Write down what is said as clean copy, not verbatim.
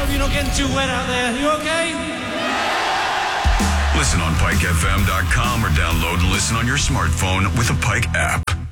hope you're not getting too wet out there. You okay? Listen on PikeFM.com or download and listen on your smartphone with the Pike app.